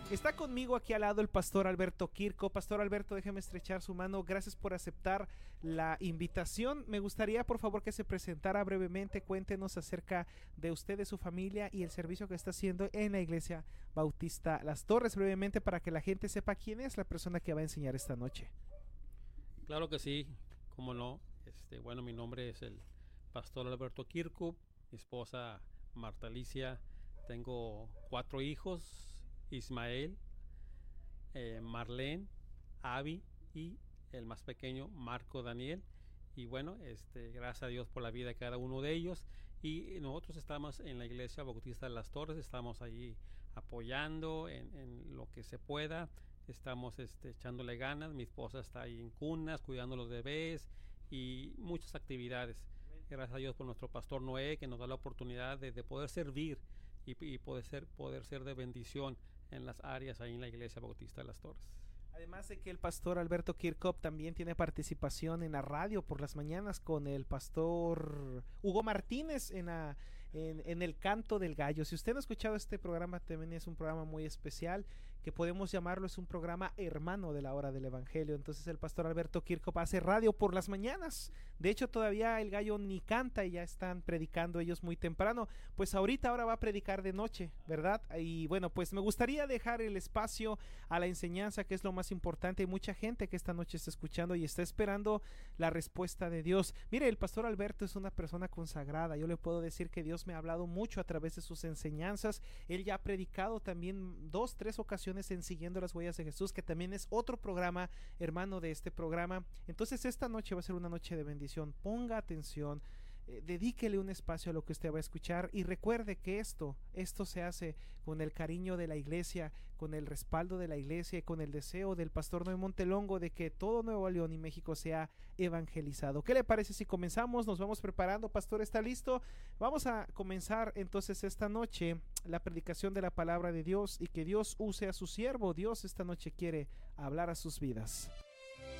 Está conmigo aquí al lado el pastor Alberto Kirko. Pastor Alberto, déjeme estrechar su mano. Gracias por aceptar la invitación. Me gustaría, por favor, que se presentara brevemente. Cuéntenos acerca de usted, de su familia y el servicio que está haciendo en la Iglesia Bautista Las Torres, brevemente, para que la gente sepa quién es la persona que va a enseñar esta noche. Claro que sí, cómo no. Bueno, mi nombre es el pastor Alberto Kirko, mi esposa Marta Alicia. Tengo 4 hijos: Ismael, Marlene, Abby y el más pequeño, Marco Daniel. Y bueno, gracias a Dios por la vida de cada uno de ellos. Y nosotros estamos en la Iglesia Bautista de Las Torres, estamos allí apoyando en lo que se pueda. Estamos echándole ganas. Mi esposa está ahí en cunas, cuidando los bebés y muchas actividades. Gracias a Dios por nuestro pastor Noé, que nos da la oportunidad de poder servir y poder ser de bendición en las áreas ahí en la Iglesia Bautista de Las Torres. Además de que el pastor Alberto Kirko también tiene participación en la radio por las mañanas con el pastor Hugo Martínez en el Canto del Gallo. Si usted no ha escuchado este programa, también es un programa muy especial, que podemos llamarlo, es un programa hermano de la hora del Evangelio. Entonces el pastor Alberto Kirko hace radio por las mañanas. De hecho, todavía el gallo ni canta y ya están predicando ellos muy temprano. Pues ahora va a predicar de noche, ¿verdad? Y bueno, pues me gustaría dejar el espacio a la enseñanza, que es lo más importante. Hay mucha gente que esta noche está escuchando y está esperando la respuesta de Dios. Mire, el pastor Alberto es una persona consagrada. Yo le puedo decir que Dios me ha hablado mucho a través de sus enseñanzas. Él ya ha predicado también 2, 3 ocasiones en Siguiendo las Huellas de Jesús, que también es otro programa hermano de este programa. Entonces esta noche va a ser una noche de bendición. Ponga atención, dedíquele un espacio a lo que usted va a escuchar y recuerde que esto se hace con el cariño de la iglesia, con el respaldo de la iglesia y con el deseo del pastor Noé Montelongo de que todo Nuevo León y México sea evangelizado. ¿Qué le parece si comenzamos? Nos vamos preparando. Pastor, ¿está listo? Vamos a comenzar entonces esta noche la predicación de la palabra de Dios, y que Dios use a su siervo. Dios esta noche quiere hablar a sus vidas.